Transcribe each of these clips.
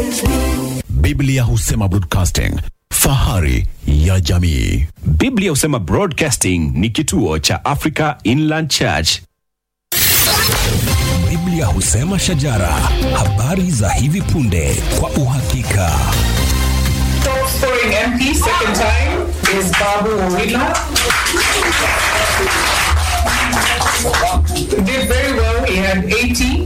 Biblia husema broadcasting, fahari ya jamii. Biblia husema Broadcasting ni kituo cha Africa Inland Church. Biblia husema shajara, habari za hivi punde kwa uhakika. Top scoring MP second time is Babu Owila. Did very well, he had 80.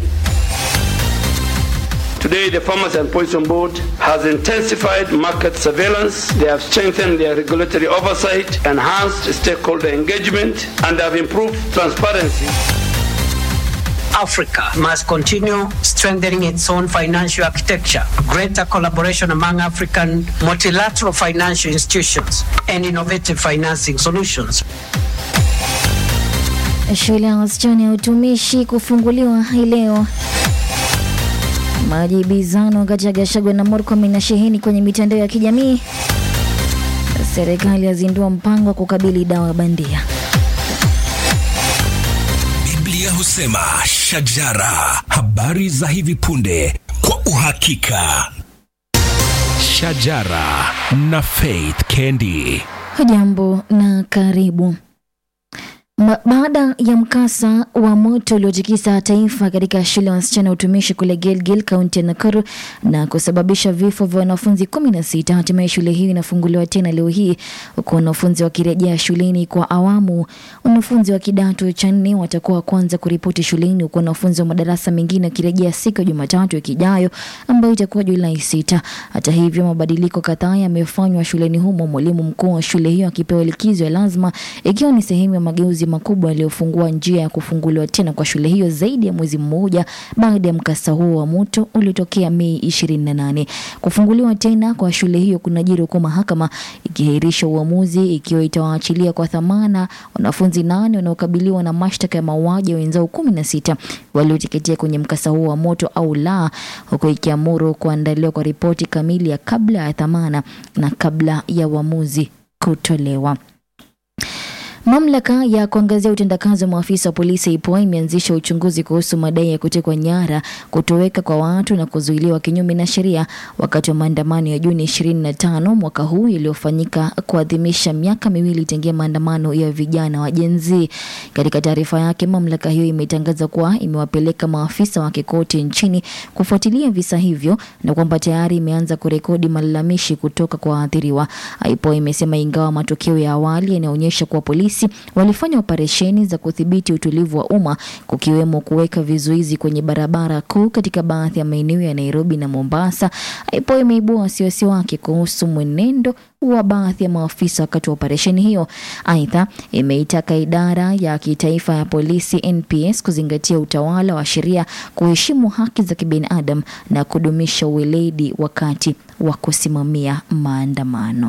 Today, the Farmers and Poison Board has intensified market surveillance. They have strengthened their regulatory oversight, enhanced stakeholder engagement, and have improved transparency. Africa must continue strengthening its own financial architecture, greater collaboration among African multilateral financial institutions, and innovative financing solutions. Shule ya wasichana ya utumishi kufunguliwa hii leo. Majibizano kati ya Gachagua na Murkomen na sheheni kwenye mitandao ya kijamii. Serikali yazindua mpango wa kukabili dawa bandia. Biblia husema shajara, habari za hivi punde kwa uhakika. Shajara na Faith Kendi. Hujambo na karibu. Baada ya mkasa wa moto uliotikisa taifa katika shule ya wasichana utumishi kule Gilgil, kaunti ya Nakuru na kusababisha vifo vya wanafunzi 16, hatimaye shule hiyo inafunguliwa tena leo hii huku wanafunzi wakirejea shuleni kwa awamu. Wanafunzi wa kidato cha 4 watakuwa kwanza kuripoti shuleni huku wanafunzi wa madarasa mengine wakirejea siku ya Jumatatu wiki ijayo ambayo itakuwa Julai 6. Hata hivyo, mabadiliko kadhaa yamefanywa shuleni humo, mwalimu mkuu wa shule hiyo akipewa likizo ya lazima ikiwa ni sehemu ya mageuzi makubwa yaliyofungua njia ya kufunguliwa tena kwa shule hiyo zaidi ya mwezi mmoja baada ya mkasa huo wa moto uliotokea Mei 28. Kufunguliwa tena kwa shule hiyo kunajiri huku mahakama ikiahirisha uamuzi ikiwa itawaachilia kwa dhamana wanafunzi 8 wanaokabiliwa na mashtaka ya mauaji ya wenzao 16 walioteketea kwenye mkasa huo wa moto au la, huku ikiamuru kuandaliwa kwa ripoti kamili ya kabla ya dhamana na kabla ya uamuzi kutolewa. Mamlaka ya kuangazia utendakazi wa maafisa wa polisi IPOA imeanzisha uchunguzi kuhusu madai ya kutekwa nyara, kutoweka kwa watu na kuzuiliwa kinyume na sheria wakati wa maandamano ya Juni 25 mwaka huu yaliyofanyika kuadhimisha miaka 2 tangia maandamano ya vijana wa Gen Z. Katika taarifa yake, mamlaka hiyo imetangaza kuwa imewapeleka maafisa wake kote nchini kufuatilia visa hivyo na kwamba tayari imeanza kurekodi malalamishi kutoka kwa waathiriwa. IPOA imesema ingawa matokeo ya awali yanaonyesha kuwa polisi walifanya operesheni za kudhibiti utulivu wa umma, kukiwemo kuweka vizuizi kwenye barabara kuu katika baadhi ya maeneo ya Nairobi na Mombasa, IPOA imeibua wasiwasi wake kuhusu mwenendo wa baadhi ya maafisa wakati wa operesheni hiyo. Aidha, imeitaka idara ya kitaifa ya polisi NPS kuzingatia utawala wa sheria, kuheshimu haki za kibinadamu na kudumisha uweledi wakati wa kusimamia maandamano.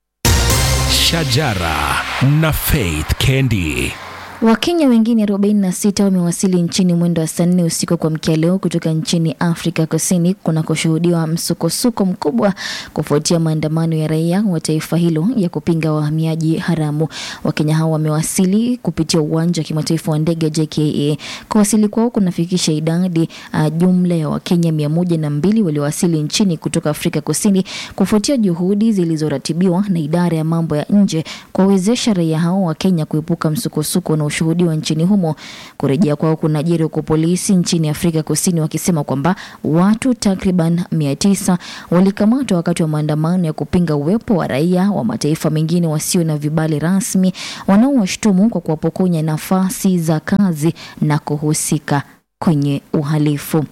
Shajara na Faith Kendi. Wakenya wengine 46 wamewasili nchini mwendo wa saa 4 usiku kwa mkia leo kutoka nchini Afrika Kusini kunakoshuhudiwa msukosuko mkubwa kufuatia maandamano ya raia wa taifa hilo ya kupinga wahamiaji haramu. Wakenya hao wamewasili kupitia uwanja wa kimataifa wa ndege JKA. Kuwasili kwao kunafikisha idadi jumla ya Wakenya 102 waliowasili nchini kutoka Afrika Kusini kufuatia juhudi zilizoratibiwa na idara ya mambo ya nje kuwawezesha raia hao wa Kenya kuepuka msukosuko na ushuhudiwa nchini humo. Kurejea kwao kunajiri huko polisi nchini Afrika Kusini wakisema kwamba watu takriban 900 walikamatwa wakati wa maandamano ya kupinga uwepo wa raia wa mataifa mengine wasio na vibali rasmi wanaowashtumu kwa kuwapokonya nafasi za kazi na kuhusika kwenye uhalifu.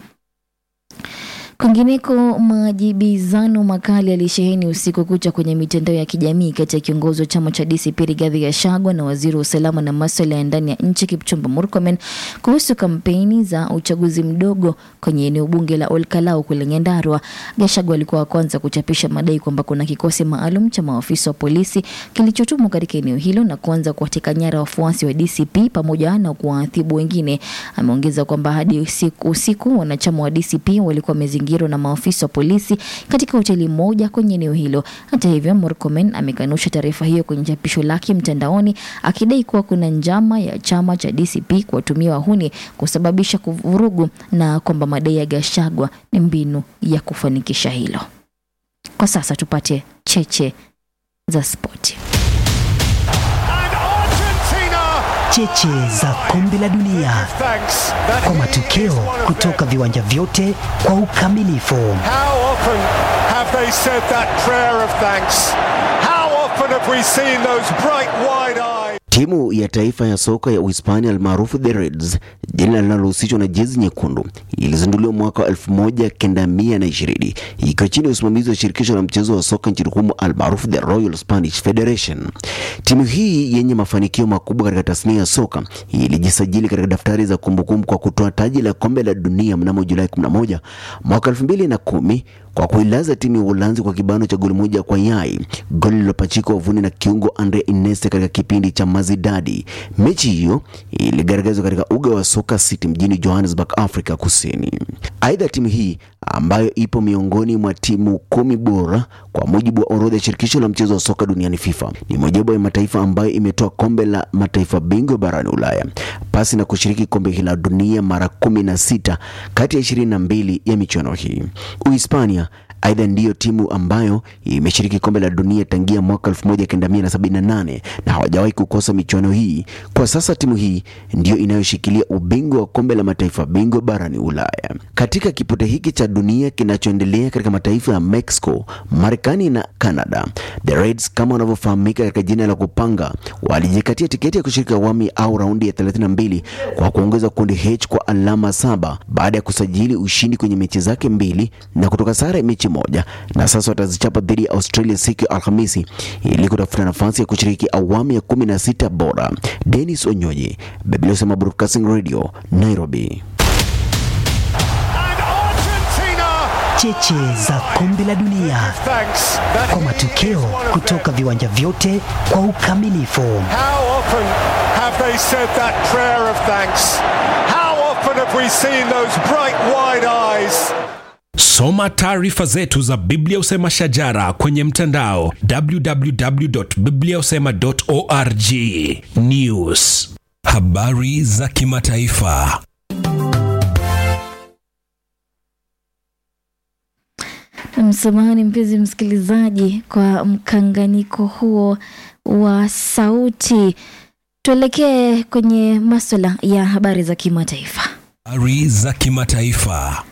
Kwingineko, majibizano makali yalisheheni usiku kucha kwenye mitandao ya kijamii kati ya kiongozi wa chama cha DCP Rigathi Gachagua na waziri wa usalama na masuala ya ndani ya nchi Kipchumba Murkomen kuhusu kampeni za uchaguzi mdogo kwenye eneo bunge la Olkalau kule Nyandarua. Gachagua alikuwa wa kwanza kuchapisha madai kwamba kuna kikosi maalum cha maafisa wa polisi kilichotumwa katika eneo hilo na kuanza kuwateka nyara wafuasi wa DCP pamoja na kuwaadhibu wengine. Ameongeza kwamba hadi usiku wanachama wa DCP walikuwa wamezingira amezingirwa na maafisa wa polisi katika hoteli moja kwenye eneo hilo. Hata hivyo, Murkomen amekanusha taarifa hiyo kwenye chapisho lake mtandaoni, akidai kuwa kuna njama ya chama cha DCP kuwatumia wahuni kusababisha kuvurugu na kwamba madai ya Gachagua ni mbinu ya kufanikisha hilo. Kwa sasa tupate cheche za spoti. Cheche za kombe la dunia kwa matokeo kutoka viwanja vyote kwa ukamilifu. How often have they said that prayer of thanks? How often have we seen those bright wide eyes? Timu ya taifa ya soka ya Uhispania almaarufu The Reds, jina linalohusishwa na jezi nyekundu, ilizinduliwa mwaka 1920 ikiwa chini ya usimamizi wa shirikisho la mchezo wa soka nchini humo almaarufu The Royal Spanish Federation. Timu hii yenye mafanikio makubwa katika tasnia ya soka ilijisajili katika daftari za kumbukumbu kwa kutoa taji la kombe la dunia mnamo Julai 11 mwaka 2010 kwa kuilaza timu ya Uholanzi kwa kibano cha goli moja kwa yai, goli lililopachikwa wavuni na kiungo Andre Iniesta katika kipindi cha mazidadi. Mechi hiyo iligaragazwa katika uga wa Soka City mjini Johannesburg, Afrika Kusini. Aidha, timu hii ambayo ipo miongoni mwa timu 10 bora kwa mujibu wa orodha ya shirikisho la mchezo wa soka duniani FIFA, ni mojawapo ya mataifa ambayo imetoa kombe la mataifa bingwa barani Ulaya, pasi na kushiriki kombe la dunia mara 16 kati ya 22 ya michuano hii. Uhispania aidha ndiyo timu ambayo imeshiriki kombe la dunia tangia mwaka 1978 na hawajawahi kukosa michuano hii. Kwa sasa timu hii ndiyo inayoshikilia ubingwa wa kombe la mataifa bingwa barani Ulaya. Katika kipote hiki cha dunia kinachoendelea katika mataifa ya Mexico, Marekani na Canada, The Reds kama wanavyofahamika katika jina la kupanga, walijikatia tiketi ya kushiriki awamu au raundi ya 32 kwa kuongeza kundi H kwa alama 7 baada ya kusajili ushindi kwenye mechi zake 2 na kutoka sare mechi moja, na sasa watazichapa dhidi ya Australia siku ya Alhamisi ili kutafuta nafasi ya kushiriki awamu ya 16 bora. Dennis Onyonyi, Biblia Usema Broadcasting Radio, Nairobi. Cheche za kombe la dunia kwa matokeo kutoka viwanja vyote kwa ukamilifu. How often have they said that prayer of thanks? How often have we seen those bright wide eyes? Soma taarifa zetu za Biblia Usema Shajara kwenye mtandao www.bibliausema.org. News, habari za kimataifa. Msamahani mpenzi msikilizaji kwa mkanganyiko huo wa sauti. Tuelekee kwenye masuala ya habari za kimataifa. Habari za kimataifa.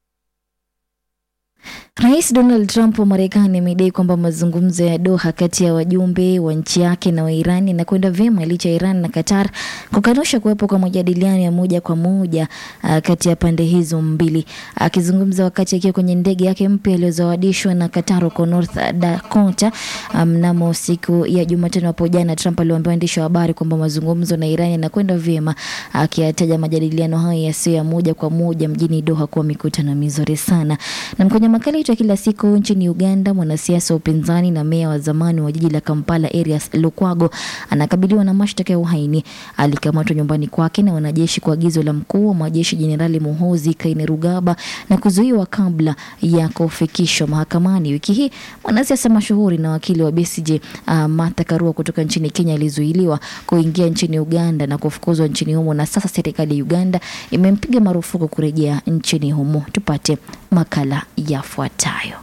Rais Donald Trump wa Marekani amedai kwamba mazungumzo ya Doha kati ya wajumbe wa nchi yake na wa Iran yanakwenda vyema licha ya Iran na Qatar kukanusha kuwepo kwa majadiliano ya moja kwa moja kati ya pande hizo mbili. Akizungumza wakati akiwa kwenye ndege yake mpya iliyozawadishwa na Qatar kwa North Dakota mnamo siku ya Jumatano hapo jana, Trump aliwaambia waandishi wa habari kwamba mazungumzo na Iran yanakwenda vyema, akiyataja majadiliano hayo yasiyo ya moja kwa moja mjini Doha kuwa mikutano mizuri sana. Na kwenye makala yetu kila siku nchini Uganda, mwanasiasa wa upinzani na meya wa zamani wa jiji la Kampala Erias Lukwago anakabiliwa na mashtaka ya uhaini. Alikamatwa nyumbani kwake na wanajeshi kwa agizo la mkuu wa majeshi Jenerali Muhoozi Kainerugaba na kuzuiwa kabla ya kufikishwa mahakamani. Wiki hii mwanasiasa mashuhuri na wakili wa Besigye Martha Karua kutoka nchini Kenya alizuiliwa kuingia nchini Uganda na kufukuzwa nchini humo, na sasa serikali ya Uganda imempiga marufuku kurejea nchini humo. Tupate makala yafuatayo.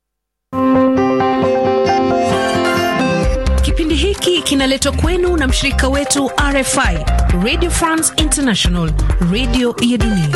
Kipindi hiki kinaletwa kwenu na mshirika wetu RFI, Radio France International, radio ya dunia.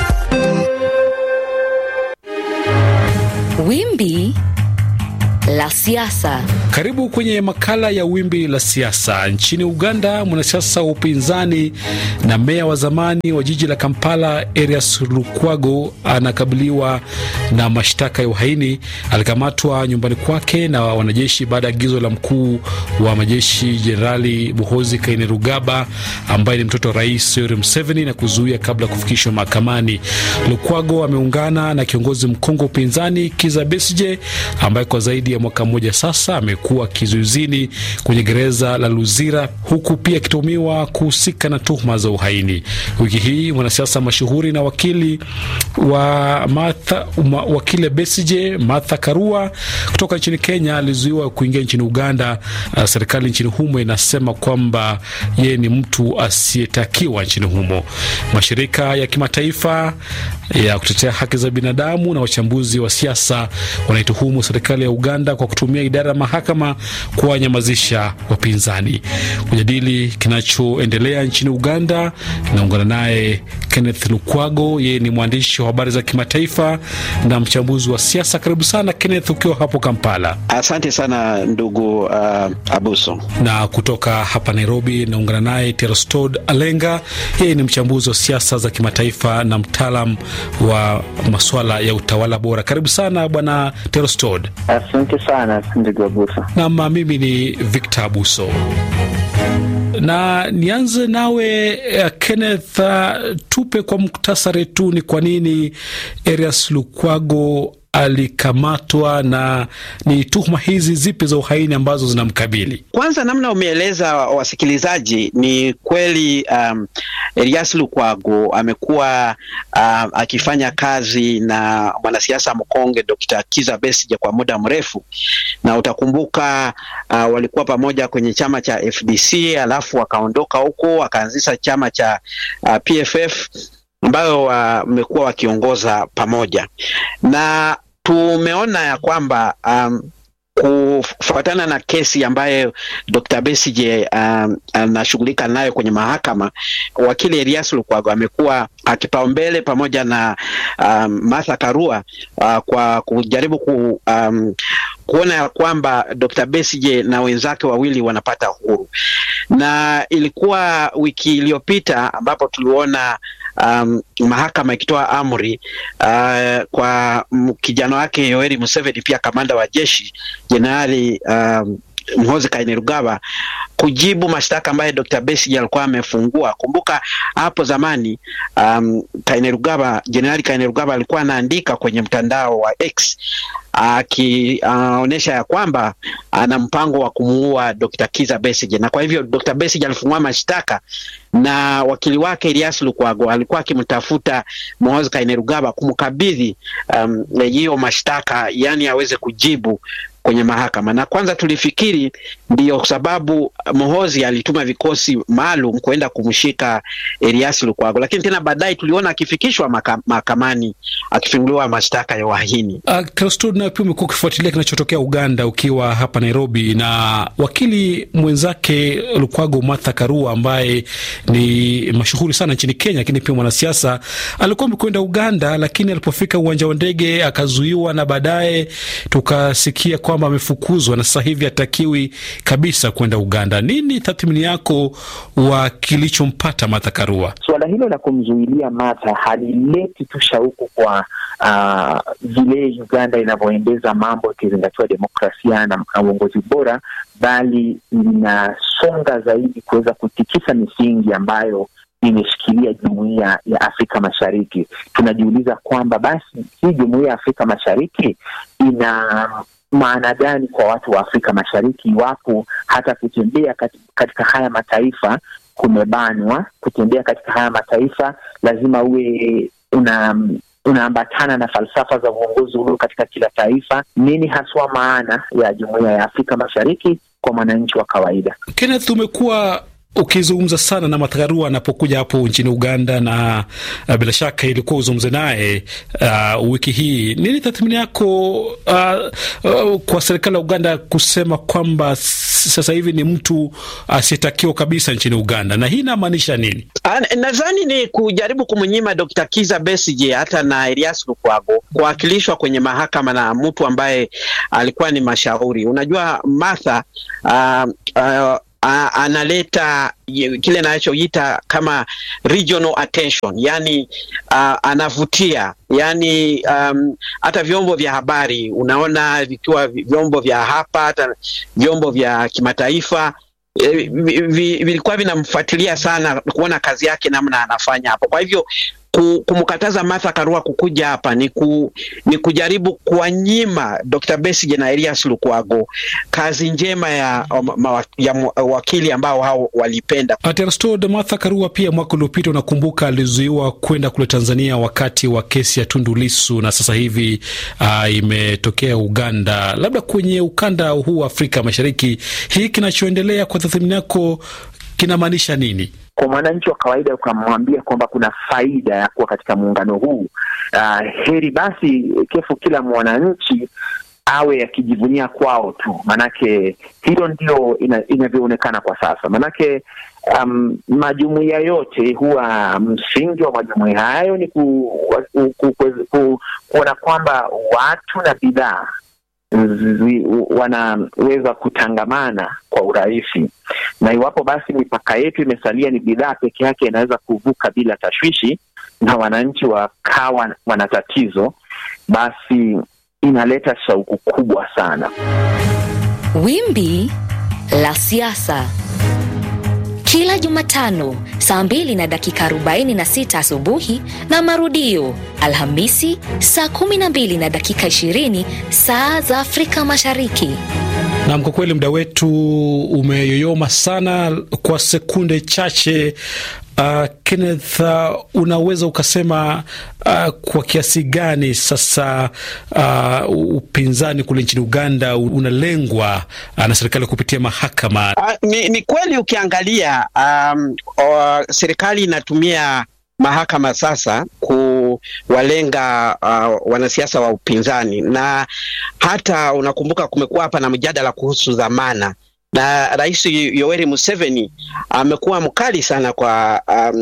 Wimbi la siasa. Karibu kwenye makala ya wimbi la siasa. Nchini Uganda, mwanasiasa wa upinzani na meya wa zamani wa jiji la Kampala Erias Lukwago anakabiliwa na mashtaka ya uhaini. Alikamatwa nyumbani kwake na wanajeshi baada ya agizo la mkuu wa majeshi Jenerali Muhoozi Kainerugaba ambaye ni mtoto wa Rais Yoweri Museveni, na kuzuia kabla kufikishwa mahakamani. Lukwago ameungana na kiongozi mkongwe upinzani Kizza Besigye ambaye kwa zaidi ya ya mwaka mmoja sasa amekuwa kizuizini kwenye gereza la Luzira, huku pia akituhumiwa kuhusika na tuhuma za uhaini. Wiki hii mwanasiasa mashuhuri na wakili Besigye, Martha Karua kutoka nchini Kenya alizuiwa kuingia nchini Uganda. Serikali nchini humo inasema kwamba yeye ni mtu asiyetakiwa nchini humo. Mashirika ya kimataifa ya kutetea haki za binadamu na wachambuzi wa siasa wanaituhumu serikali ya Uganda kwa kutumia idara ya mahakama kuwanyamazisha wapinzani. Kujadili kinachoendelea nchini Uganda, naungana naye Kenneth Lukwago. Yeye ni mwandishi wa habari za kimataifa na mchambuzi wa siasa. Karibu sana Kenneth, ukiwa hapo Kampala. Asante sana ndugu Abuso. Na kutoka hapa Nairobi naungana naye Terostod Alenga. Yeye ni mchambuzi wa siasa za kimataifa na mtaalam wa masuala ya utawala bora. Karibu sana bwana Terostod. Asante sana ndugu Abuso. Na mimi ni Victor Abuso. Na nianze nawe Kenneth, tupe kwa muktasari tu ni kwa nini Erias Lukwago alikamatwa na ni tuhuma hizi zipi za uhaini ambazo zinamkabili? Kwanza, namna umeeleza wasikilizaji, ni kweli Erias Lukwago amekuwa akifanya kazi na mwanasiasa mkonge Dr. Kizza Besigye kwa muda mrefu, na utakumbuka walikuwa pamoja kwenye chama cha FDC, alafu wakaondoka huko wakaanzisha chama cha PFF ambayo wamekuwa wakiongoza pamoja. Na tumeona ya kwamba kufuatana na kesi ambayo Dr. Besigye anashughulika nayo kwenye mahakama, wakili Erias Lukwago amekuwa akipaumbele pamoja na Martha Karua kwa kujaribu kuona ya kwamba Dr. Besigye na wenzake wawili wanapata uhuru. Na ilikuwa wiki iliyopita ambapo tuliona mahakama ikitoa amri kwa kijana wake Yoweri Museveni, pia kamanda wa jeshi Jenerali Muhoozi Kainerugaba, kujibu mashtaka ambayo Dr. Besigye alikuwa amefungua. Kumbuka hapo zamani Jenerali Kainerugaba alikuwa anaandika kwenye mtandao wa X akionyesha ya kwamba ana mpango wa kumuua Dr. Kizza Besigye, na kwa hivyo Dr. Besigye alifungua mashtaka, na wakili wake Erias Lukwago alikuwa akimtafuta Muhoozi Kainerugaba kumkabidhi hiyo mashtaka, yani aweze kujibu kwenye mahakama. Na kwanza tulifikiri ndio sababu Muhoozi alituma vikosi maalum kwenda kumshika Erias Lukwago, lakini tena baadaye tuliona akifikishwa mahakamani akifunguliwa mashtaka ya uhaini. Terostod, na pia umekuwa ukifuatilia kinachotokea Uganda ukiwa hapa Nairobi, na wakili mwenzake Lukwago, Martha Karua, ambaye ni mashuhuri sana nchini Kenya lakini pia mwanasiasa, alikuwa amekwenda Uganda, lakini alipofika uwanja wa ndege akazuiwa, na baadaye tukasikia kwamba amefukuzwa na sasa hivi hatakiwi kabisa kwenda Uganda. Nini tathmini yako wa kilichompata Martha Karua? Swala hilo la kumzuilia Martha halileti tu shauku kwa vile Uganda inavyoendeza mambo ikizingatiwa demokrasia na uongozi bora, bali inasonga zaidi kuweza kutikisa misingi ambayo imeshikilia Jumuiya ya Afrika Mashariki. Tunajiuliza kwamba basi hii Jumuiya ya Afrika Mashariki ina maana gani kwa watu wa Afrika Mashariki iwapo hata kutembea katika haya mataifa kumebanwa? Kutembea katika haya mataifa lazima uwe unaambatana na falsafa za uongozi ulio katika kila taifa. Nini haswa maana ya Jumuiya ya Afrika Mashariki kwa mwananchi wa kawaida? Kenneth, umekuwa ukizungumza sana na Martha Karua anapokuja hapo nchini Uganda, na bila shaka ilikuwa uzungumze naye wiki hii. Nini tathmini yako kwa serikali ya Uganda kusema kwamba sasa hivi ni mtu asiyetakiwa kabisa nchini Uganda, na hii inamaanisha nini? Nadhani ni kujaribu kumnyima Dr. Kizza Besigye hata na Erias Lukwago kuwakilishwa kwenye mahakama na mtu ambaye alikuwa ni mashauri. Unajua Martha analeta kile anachoita kama regional attention, yani anavutia, yani hata vyombo vya habari unaona vikiwa vyombo vya hapa, hata vyombo vya kimataifa vilikuwa vinamfuatilia sana kuona kazi yake namna anafanya hapo. Kwa hivyo kumkataza Martha Karua kukuja hapa ni kujaribu kuwanyima Dr. Besigye na Erias Lukwago kazi njema ya wakili ambao hao walipenda. Terstod, Martha Karua pia mwaka uliopita unakumbuka alizuiwa kwenda kule Tanzania wakati wa kesi ya Tundu Lissu, na sasa hivi imetokea Uganda. Labda kwenye ukanda huu wa Afrika Mashariki, hii kinachoendelea kwa tathmini yako kinamaanisha nini? Kwa mwananchi wa kawaida ukamwambia kwamba kuna faida ya kuwa katika muungano huu, heri basi kefu kila mwananchi awe akijivunia kwao tu, manake hilo ndio inavyoonekana kwa sasa. Manake majumuiya yote huwa msingi wa majumuiya hayo ni kuona kwamba watu na bidhaa wanaweza kutangamana kwa urahisi, na iwapo basi mipaka yetu imesalia ni bidhaa peke yake inaweza kuvuka bila tashwishi na wananchi wakawa wana tatizo, basi inaleta shauku kubwa sana. Wimbi la siasa kila Jumatano saa 2:46 asubuhi na marudio Alhamisi saa 12:20 saa za Afrika Mashariki. Na kwa kweli muda wetu umeyoyoma sana. Kwa sekunde chache, Kenneth, unaweza ukasema kwa kiasi gani sasa upinzani kule nchini Uganda unalengwa na serikali kupitia mahakama? Ni kweli ukiangalia serikali inatumia mahakama sasa kuwalenga wanasiasa wa upinzani, na hata unakumbuka kumekuwa hapa na mjadala kuhusu dhamana, na Rais Yoweri Museveni amekuwa mkali sana kwa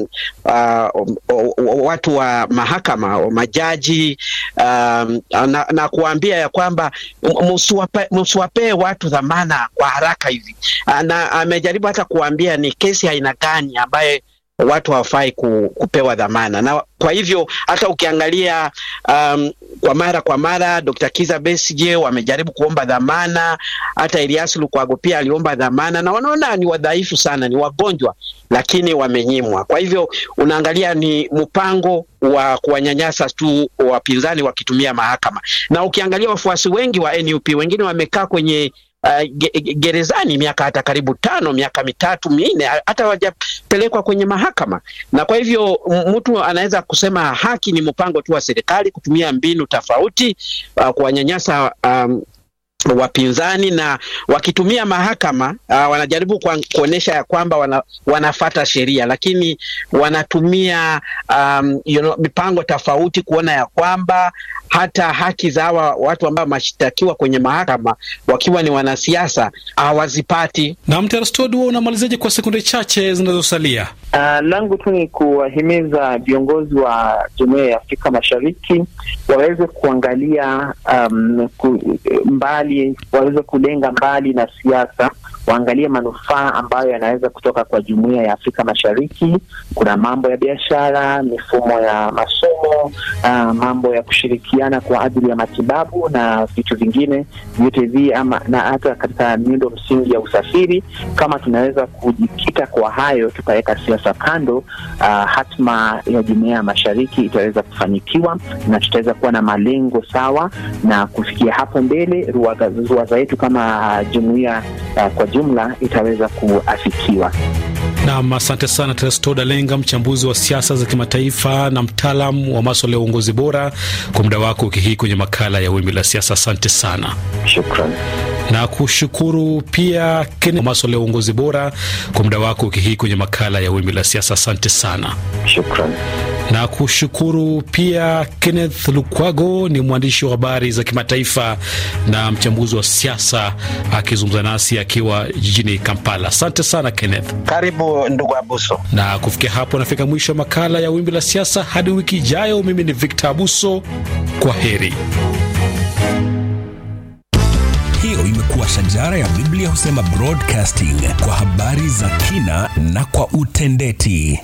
watu wa mahakama, majaji, na kuambia ya kwamba msiwape watu dhamana kwa haraka hivi, na amejaribu hata kuambia ni kesi aina gani ambaye watu hawafai kupewa dhamana. Na kwa hivyo hata ukiangalia kwa mara Dr. Kizza Besigye wamejaribu kuomba dhamana, hata Erias Lukwago pia aliomba dhamana, na wanaona ni wadhaifu sana, ni wagonjwa, lakini wamenyimwa. Kwa hivyo unaangalia ni mpango wa kuwanyanyasa tu wapinzani wakitumia mahakama. Na ukiangalia wafuasi wengi wa NUP, wengine wamekaa kwenye gerezani miaka hata karibu 5, miaka 3, 4, hata hawajapelekwa kwenye mahakama. Na kwa hivyo mtu anaweza kusema haki ni mpango tu wa serikali kutumia mbinu tofauti kuwanyanyasa wapinzani, na wakitumia mahakama wanajaribu kuonesha ya kwamba wanafata sheria, lakini wanatumia mipango tofauti kuona ya kwamba hata haki za watu ambao mashitakiwa kwenye mahakama wakiwa ni wanasiasa hawazipati. Na Mterstod, wewe unamalizaje kwa sekunde chache zinazosalia? Langu tu ni kuwahimiza viongozi wa Jumuiya ya Afrika Mashariki waweze kuangalia mbali, waweze kulenga mbali na siasa, waangalie manufaa ambayo yanaweza kutoka kwa Jumuiya ya Afrika Mashariki. Kuna mambo ya biashara, mifumo ya masomo, mambo ya kushirikiana kwa ajili ya matibabu na vitu vingine vyote hivi, na hata katika miundo msingi ya usafiri. Kama tunaweza kujikita kwa hayo tukaweka siasa kando, hatma ya Jumuiya ya Mashariki itaweza kufanikiwa na tutaweza kuwa na malengo sawa, na kufikia hapo mbele ruwaza yetu kama jumuiya kwa jumla itaweza kuafikiwa. Naam, asante sana Terstod Alenga, mchambuzi wa siasa za kimataifa na mtaalamu wa masuala ya uongozi bora, kwa muda wako wiki hii kwenye makala ya Wimbi la Siasa. Asante sana. Shukrani. Na kushukuru pia Kenneth, masuala ya uongozi bora, kwa muda wako wiki hii kwenye makala ya Wimbi la Siasa. Asante sana. Shukrani. Na kushukuru pia Kenneth Lukwago, ni mwandishi wa habari za kimataifa na mchambuzi wa siasa, akizungumza nasi akiwa jijini Kampala. Asante sana Kenneth. Karibu ndugu Abuso. Na kufikia hapo nafika mwisho wa makala ya Wimbi la Siasa. Hadi wiki ijayo, mimi ni Victor Abuso. Kwa heri. Hiyo imekuwa Shajara ya Biblia Husema Broadcasting, kwa habari za kina na kwa utendeti.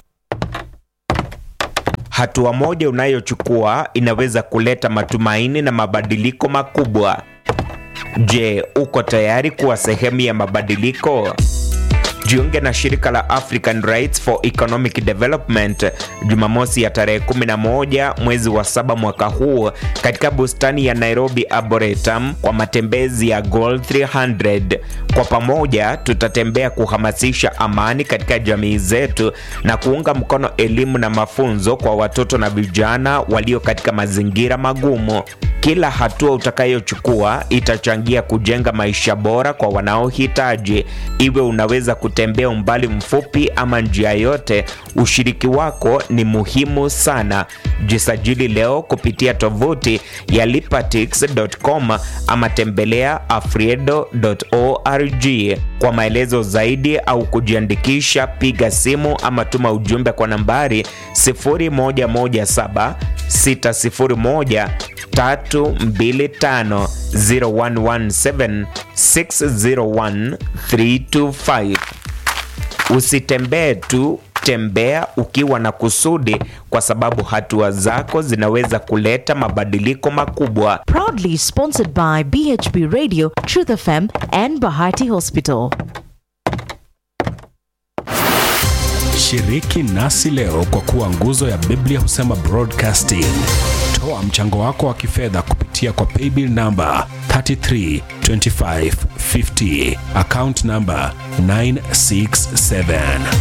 Hatua moja unayochukua inaweza kuleta matumaini na mabadiliko makubwa. Je, uko tayari kuwa sehemu ya mabadiliko? Jiunge na shirika la African Rights for Economic Development Jumamosi ya tarehe 11 mwezi wa 7 mwaka huu katika bustani ya Nairobi Arboretum kwa matembezi ya Goal 300. Kwa pamoja tutatembea kuhamasisha amani katika jamii zetu na kuunga mkono elimu na mafunzo kwa watoto na vijana walio katika mazingira magumu. Kila hatua utakayochukua itachangia kujenga maisha bora kwa wanaohitaji. Iwe unaweza kutembea umbali mfupi ama njia yote, ushiriki wako ni muhimu sana. Jisajili leo kupitia tovuti ya lipatix.com ama tembelea afriedo.org. Kwa maelezo zaidi au kujiandikisha, piga simu ama tuma ujumbe kwa nambari 0117 601 325 0117 601 325. Usitembee tu, tembea ukiwa na kusudi, kwa sababu hatua zako zinaweza kuleta mabadiliko makubwa. Proudly sponsored by BHB Radio, Truth FM and Bahati Hospital. Shiriki nasi leo kwa kuwa nguzo ya Biblia Husema Broadcasting. Toa mchango wako wa kifedha kupitia kwa paybill number 332550, account number 967.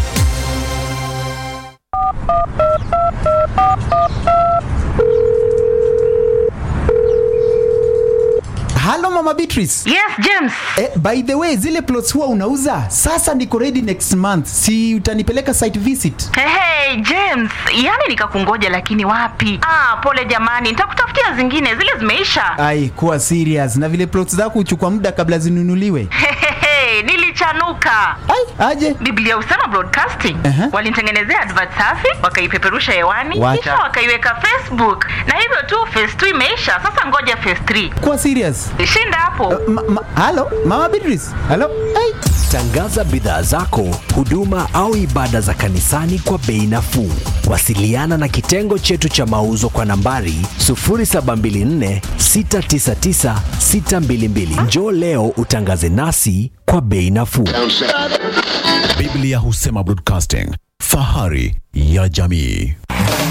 Hello Mama Beatrice. Yes, James. By the way, zile plots huwa unauza? Sasa niko ready next month. Si utanipeleka site visit? Hey, James, yani nikakungoja lakini wapi? Pole jamani, nitakutafutia zingine, zile zimeisha. Ai, kuwa serious. Na vile plots zako huchukua muda kabla zinunuliwe. Nilichanuka. Ai, aje? Biblia Husema Broadcasting walinitengenezea advert safi, wakaipeperusha hewani, kisha wakaiweka Facebook, na hivyo tu phase 2 imeisha. Sasa ngoja phase 3. Kuwa serious. Shinda hapo. Hello, Mama Beatrice. Hello. Hey. Tangaza bidhaa zako, huduma au ibada za kanisani kwa bei nafuu. Wasiliana na kitengo chetu cha mauzo kwa nambari 0724 699 622. Njoo leo utangaze nasi kwa bei nafuu. Biblia Husema Broadcasting, fahari ya jamii.